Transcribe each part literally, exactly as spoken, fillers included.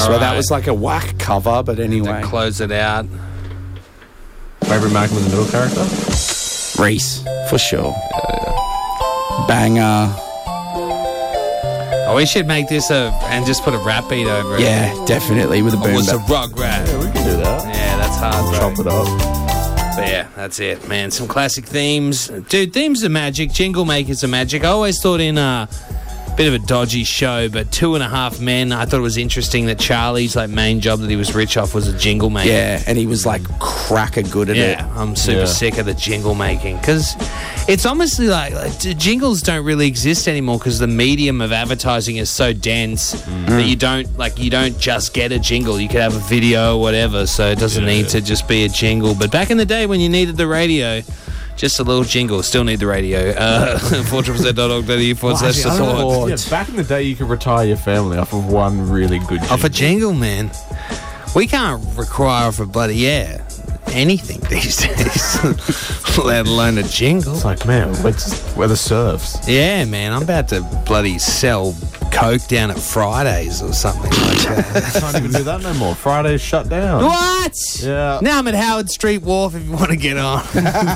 All well, right. that was like a whack cover, but anyway. To close it out. Favourite Malcolm in the Middle character? Reese, for sure. Banger. Oh, we should make this a and just put a rap beat over it. Yeah, definitely, with a Oh, boom it's a bap. rug rap. Yeah, we can do that. Yeah, that's hard, bro. Chop it up. But yeah, that's it, man. Some classic themes. Dude, themes are magic. Jingle makers are magic. I always thought in a bit of a dodgy show, but Two and a Half Men, I thought it was interesting that Charlie's like main job that he was rich off was a jingle maker. Yeah, and he was like cracker good at Yeah, it. I'm super Yeah. sick of the jingle making because it's honestly like, like j- jingles don't really exist anymore because the medium of advertising is so dense that you don't like you don't just get a jingle. You could have a video or whatever, so it doesn't Yeah, need yeah. to just be a jingle. But back in the day when you needed the radio, just a little jingle. Still need the radio. Uh, four triple z dot org dot a u forward slash Actually, I don't know. support. Yeah, back in the day, you could retire your family off of one really good jingle. Off a jingle, man. We can't require off a bloody yeah anything these days, let alone a jingle. It's like, man, we're, just, we're the serfs. Yeah, man, I'm about to bloody sell coke down at Fridays or something like that. Can't even do that no more. Friday's shut down. What? Yeah. Now I'm at Howard Street Wharf if you want to get on.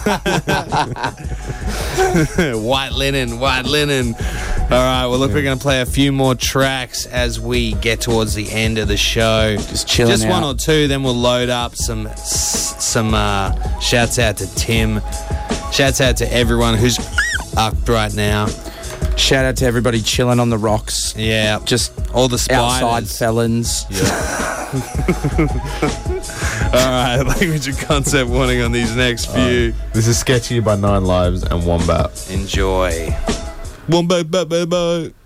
White linen, white linen. All right, well, look, we're going to play a few more tracks as we get towards the end of the show. Just chilling Just one out. or two, then we'll load up some some uh, shouts out to Tim. Shouts out to everyone who's up right now. Shout out to everybody chilling on the rocks. Yeah, Just all the spiders. outside felons. All right, language and concept warning on these next few. This is Sketchy by Nine Lives and Wombat. Enjoy. One bye bye bye bye.